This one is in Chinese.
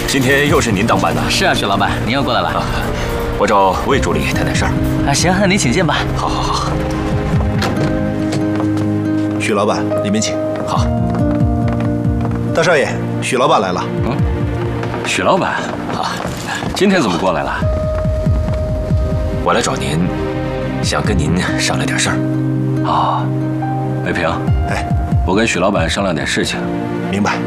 今天又是您当班的？ 是啊，许老板，您又过来了。啊、 我找魏助理谈谈事儿。 啊，行，那您请进吧。 好，好，好。 许老板，里面请。 好。 大少爷，许老板来了。 嗯，许老板啊，今天怎么过来了？ 我来找您，想跟您商量点事儿。 啊，魏平， 哎， 我跟许老板商量点事情。 明白。